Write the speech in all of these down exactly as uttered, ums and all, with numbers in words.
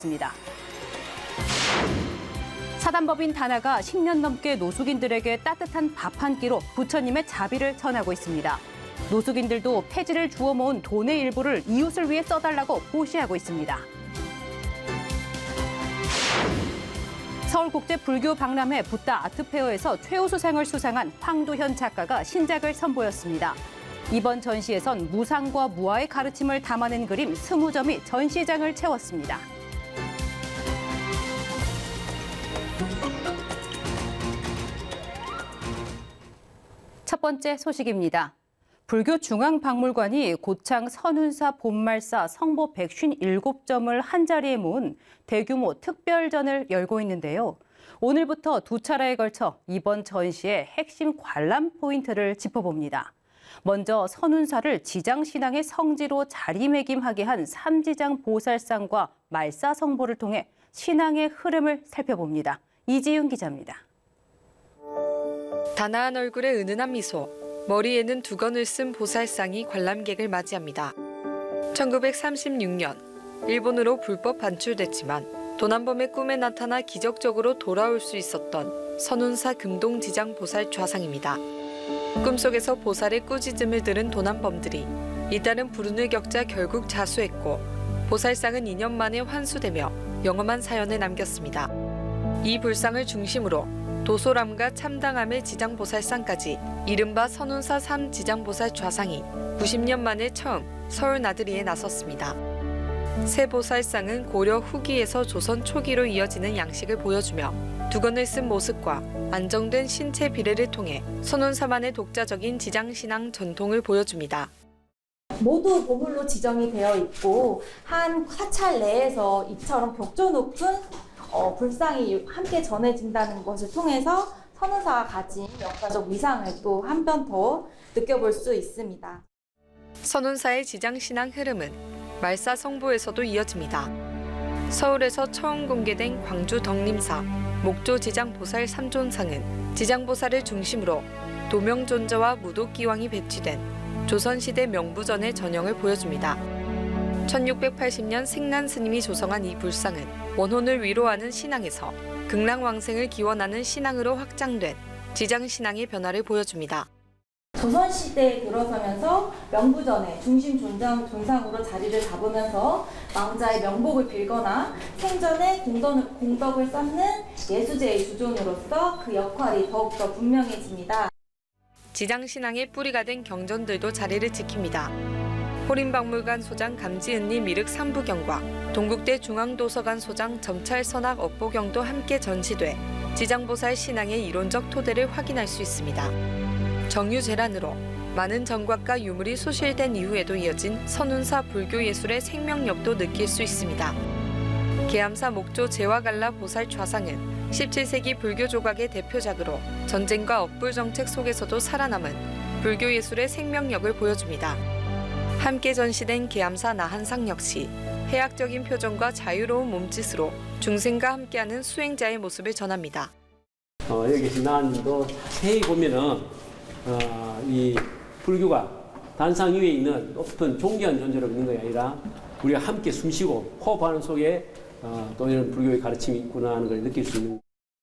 있습니다. 사단법인 다나가 십 년 넘게 노숙인들에게 따뜻한 밥 한 끼로 부처님의 자비를 전하고 있습니다. 노숙인들도 폐지를 주워 모은 돈의 일부를 이웃을 위해 써달라고 호시하고 있습니다. 서울국제불교박람회 붓다 아트페어에서 최우수상을 수상한 황도현 작가가 신작을 선보였습니다. 이번 전시에선 무상과 무아의 가르침을 담아낸 그림 스무 점이 전시장을 채웠습니다. 첫 번째 소식입니다. 불교 중앙박물관이 고창 선운사 봄말사 성보 백오십칠 점을 한자리에 모은 대규모 특별전을 열고 있는데요. 오늘부터 두 차례에 걸쳐 이번 전시의 핵심 관람 포인트를 짚어봅니다. 먼저 선운사를 지장신앙의 성지로 자리매김하게 한 삼지장 보살상과 말사 성보를 통해 신앙의 흐름을 살펴봅니다. 이지윤 기자입니다. 단아한 얼굴에 은은한 미소, 머리에는 두건을 쓴 보살상이 관람객을 맞이합니다. 천구백삼십육 년, 일본으로 불법 반출됐지만 도난범의 꿈에 나타나 기적적으로 돌아올 수 있었던 선운사 금동지장 보살 좌상입니다. 꿈속에서 보살의 꾸짖음을 들은 도난범들이 잇따른 불운을 겪자 결국 자수했고 보살상은 이 년 만에 환수되며 영험한 사연을 남겼습니다. 이 불상을 중심으로 도소람과 참당함의 지장보살상까지 이른바 선운사 삼 지장보살 좌상이 구십 년 만에 처음 서울 나들이에 나섰습니다. 새 보살상은 고려 후기에서 조선 초기로 이어지는 양식을 보여주며 두건을 쓴 모습과 안정된 신체 비례를 통해 선운사만의 독자적인 지장신앙 전통을 보여줍니다. 모두 보물로 지정이 되어 있고 한 사찰 내에서 이처럼 격조 높은 어, 불상이 함께 전해진다는 것을 통해서 선운사가 가진 역사적 위상을 또 한 번 더 느껴볼 수 있습니다. 선운사의 지장신앙 흐름은 말사 성보에서도 이어집니다. 서울에서 처음 공개된 광주 덕림사 목조 지장보살 삼존상은 지장보살을 중심으로 도명존자와 무도기왕이 배치된 조선시대 명부전의 전형을 보여줍니다. 천육백팔십 년 생난 스님이 조성한 이 불상은 원혼을 위로하는 신앙에서 극락왕생을 기원하는 신앙으로 확장된 지장신앙의 변화를 보여줍니다. 조선시대에 들어서면서 명부전의 중심 존상, 존상으로 자리를 잡으면서 왕자의 명복을 빌거나 생전에 공덕을, 공덕을 쌓는 예수제의 주존으로서 그 역할이 더욱더 분명해집니다. 지장신앙의 뿌리가 된 경전들도 자리를 지킵니다. 호림박물관 소장 감지은리 미륵 삼부경과 동국대 중앙도서관 소장 점찰선악 업보경도 함께 전시돼 지장보살 신앙의 이론적 토대를 확인할 수 있습니다. 정유재란으로 많은 정각과 유물이 소실된 이후에도 이어진 선운사 불교예술의 생명력도 느낄 수 있습니다. 계암사 목조 제와갈라 보살 좌상은 십칠 세기 불교 조각의 대표작으로 전쟁과 억불 정책 속에서도 살아남은 불교예술의 생명력을 보여줍니다. 함께 전시된 계암사 나한상 역시 해학적인 표정과 자유로운 몸짓으로 중생과 함께하는 수행자의 모습을 전합니다. 어, 여기 계신 나한도 자세히 보면은 어, 이 불교가 단상 위에 있는 높은 존귀한 존재로 있는 것이 아니라 우리가 함께 숨쉬고 호흡하는 속에 어, 또 이런 불교의 가르침이 있구나 하는 걸 느낄 수 있는.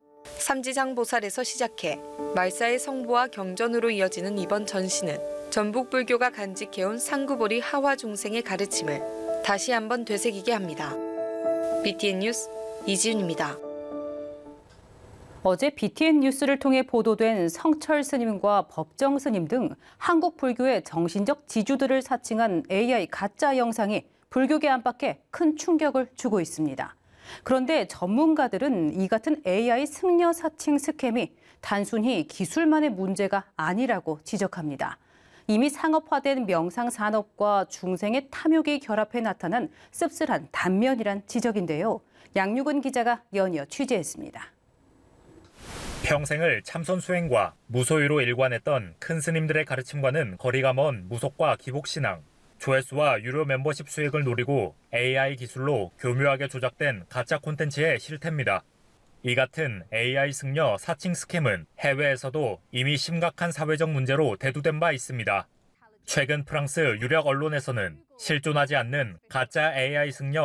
삼지장보살에서 시작해 말사의 성보와 경전으로 이어지는 이번 전시는 전북 불교가 간직해온 상구보리 하화 중생의 가르침을 다시 한번 되새기게 합니다. 비티엔 뉴스 이지윤입니다. 어제 비티엔 뉴스를 통해 보도된 성철 스님과 법정 스님 등 한국 불교의 정신적 지주들을 사칭한 에이아이 가짜 영상이 불교계 안팎에 큰 충격을 주고 있습니다. 그런데 전문가들은 이 같은 에이아이 승려 사칭 스캠이 단순히 기술만의 문제가 아니라고 지적합니다. 이미 상업화된 명상 산업과 중생의 탐욕이 결합해 나타난 씁쓸한 단면이란 지적인데요. 양유근 기자가 연이어 취재했습니다. 평생을 참선 수행과 무소유로 일관했던 큰 스님들의 가르침과는 거리가 먼 무속과 기복신앙, 조회수와 유료 멤버십 수익을 노리고 에이아이 기술로 교묘하게 조작된 가짜 콘텐츠의 실태입니다. 이 같은 에이아이 승려 사칭 스캠은 해외에서도 이미 심각한 사회적 문제로 대두된 바 있습니다. 최근 프랑스 유력 언론에서는 실존하지 않는 가짜 에이아이 승려